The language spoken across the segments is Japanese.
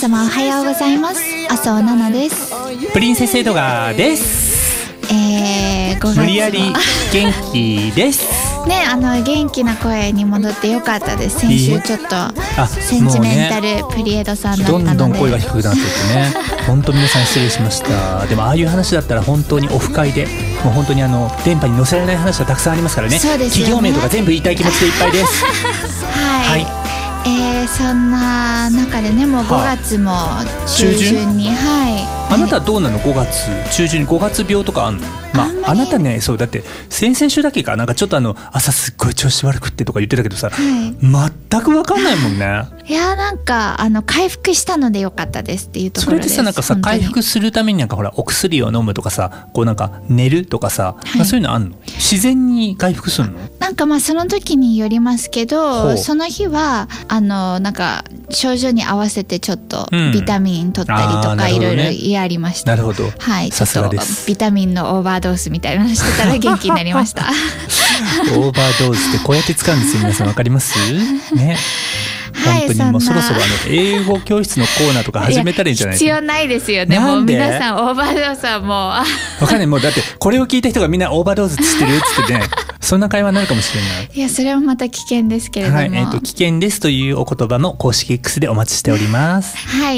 様おはようございます。麻生奈々です。 プリンセスエドガーです。 5月無理やり元気ですね、元気な声に戻ってよかったです。先週ちょっとセンチメンタルプリエドさんだったので、 どんどん声が低くなっていってね本当皆さん失礼しました。でもああいう話だったら本当にオフ会でもう本当に電波に載せられない話はたくさんありますからね。 そうですよね、 企業名とか全部言いたい気持ちでいっぱいですはい、そんな中でね、もう5月も中旬に、 あなたはどうなの¿5月中旬に5月病とかあんの？あなたね、そうだって先々週だけかなんかちょっと朝すっごい調子悪くってとか言ってたけどさ、全く分かんないもんね。 いやなんか回復したのでよかったですっていうところです。 それでさなんかさ回復するためになんかほらお薬を飲むとかさ、こうなんか寝るとかさ、そういうのあんの？自然に回復するの？ なんかその時によりますけど、その日はなんか症状に合わせてちょっとビタミン取ったりとかいろいろやりました。 なるほど。 はい。 さすがです。 ビタミンのオーバードーズみたいなのしてたら元気になりました。 オーバードーズってこうやって使うんですよ。皆さんわかりますね。本当にもうそろそろ英語教室のコーナーとか始めたらいいんじゃないですか。 必要ないですよね。もう皆さんオーバードーズはもうわかんない。もうだってこれを聞いた人がみんなオーバードーズって知ってるっつってねそんな会話になるかもしれない。 いやそれはまた危険ですけれども、 危険ですというお言葉も公式 X でお待ちしております。 はい、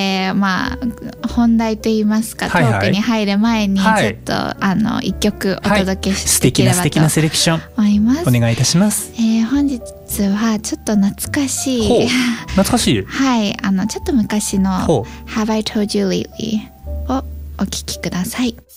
本題といいますか、トークに入る前にちょっと一曲お届けしていければと素敵なセレクション思います。 お願いいたします。 本日はちょっと懐かしい懐かしいはい、ちょっと昔の Have I Told You Lately をお聴きください。